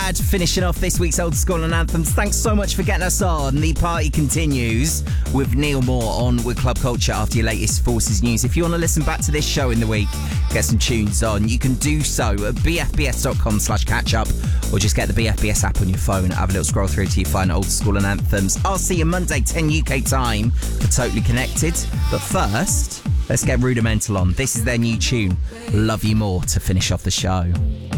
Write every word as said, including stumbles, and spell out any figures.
Brad finishing off this week's Old School and Anthems. Thanks so much for getting us on. The party continues with Neil Moore on with Club Culture after your latest Forces news. If you want to listen back to this show in the week, get some tunes on, you can do so at b f b s dot com slash catch up, or just get the B F B S app on your phone. Have a little scroll through till you find Old School and Anthems. I'll see you Monday, ten U K time for Totally Connected. But first, let's get Rudimental on. This is their new tune, Love You More, to finish off the show.